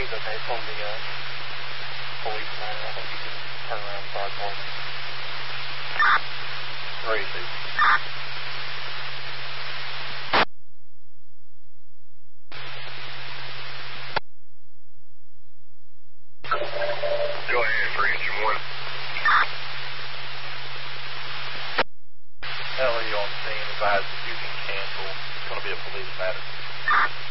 he's okay from the policeman. I think he can turn around and start for me. Crazy. Go ahead, for engine 1. Hell, are you on scene? Advise if you can cancel. It's going to be a police matter.